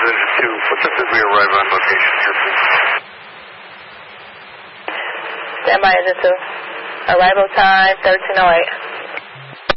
Engine 2. What's up as we arrive on location here, please? Standby Engine 2. Arrival time 13:08.